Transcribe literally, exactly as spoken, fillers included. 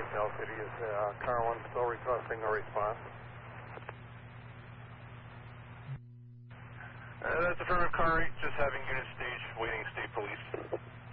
L C D is uh, car one still requesting a response. Uh, that's affirmative car eight, just having unit stage, waiting state police.